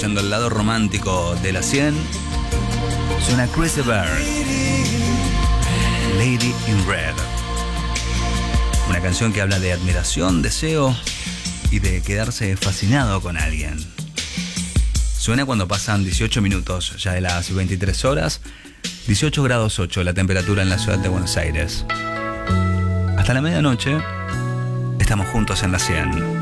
escuchando el lado romántico de la 100. Suena Chris Bird, Lady in Red. Una canción que habla de admiración, deseo y de quedarse fascinado con alguien. Suena cuando pasan 18 minutos ya de las 23 horas, 18 grados 8 la temperatura en la ciudad de Buenos Aires. Hasta la medianoche estamos juntos en la 100.